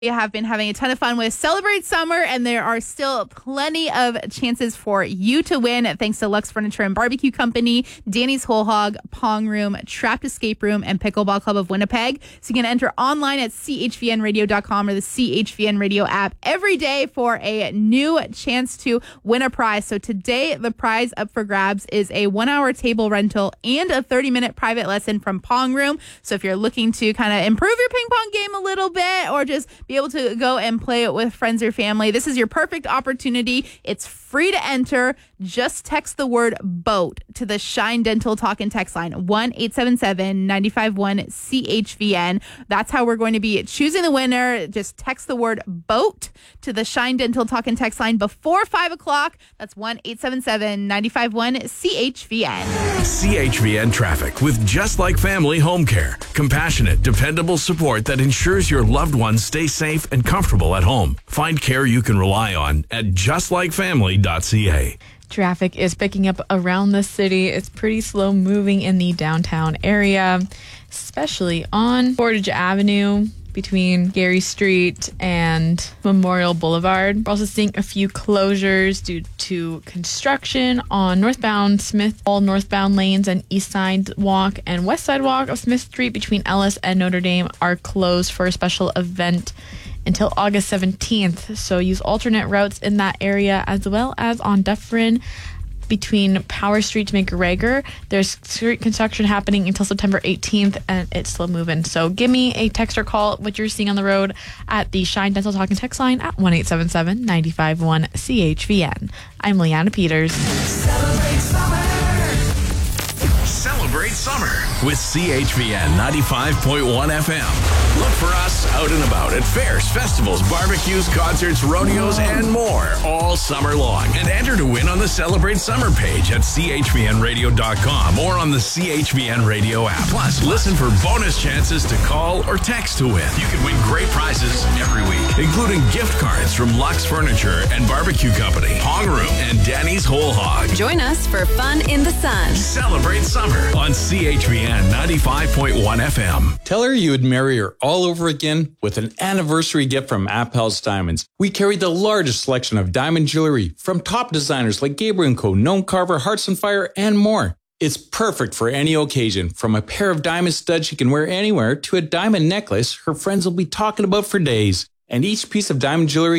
We have been having a ton of fun with Celebrate Summer, and there are still plenty of chances for you to win thanks to Lux Furniture and Barbecue Company, Danny's Whole Hog, Pong Room, Trapped Escape Room, and Pickleball Club of Winnipeg. So you can enter online at chvnradio.com or the CHVN Radio app every day for a new chance to win a prize. So today, the prize up for grabs is a 1-hour table rental and a 30-minute private lesson from Pong Room. So if you're looking to kind of improve your ping pong game a little bit or just be able to go and play it with friends or family, this is your perfect opportunity. It's free to enter. Just text the word BOAT to the Shine Dental Talk and Text line 1-877-951-CHVN. That's how we're going to be choosing the winner. Just text the word BOAT to the Shine Dental Talk and Text line before 5 o'clock. That's 1-877-951-CHVN. CHVN Traffic with Just Like Family Home Care. Compassionate, dependable support that ensures your loved ones stay safe and comfortable at home. Find care you can rely on at justlikefamily.ca. Traffic is picking up around the city. It's pretty slow moving in the downtown area, especially on Portage Avenue between Gary Street and Memorial Boulevard. We're also seeing a few closures due to construction on northbound Smith. All northbound lanes and east side walk and west side walk of Smith Street between Ellis and Notre Dame are closed for a special event until August 17th. So use alternate routes in that area, as well as on Dufferin between Power Street to McGregor. There's street construction happening until September 18th, and it's slow moving. So give me a text or call what you're seeing on the road at the Shine Dental Talk and Text line at 1-877-951-CHVN. I'm Leanna Peters. Celebrate summer with CHVN 95.1 FM. Look for us out and about at fairs, festivals, barbecues, concerts, rodeos, and more all summer long. And enter to win on the Celebrate Summer page at chvnradio.com or on the CHVN Radio app. Plus, listen for bonus chances to call or text to win. You can win great prizes every week, including gift cards from Lux Furniture and Barbecue Company, Pong Room, and Danny's Whole Hog. Join us for fun in the sun. Celebrate summer on CHVN 95.1 FM. Tell her you would marry her all over again with an anniversary gift from Appel's Diamonds. We carry the largest selection of diamond jewelry from top designers like Gabriel & Co., Gnome Carver, Hearts on Fire, and more. It's perfect for any occasion, from a pair of diamond studs she can wear anywhere to a diamond necklace her friends will be talking about for days. And each piece of diamond jewelry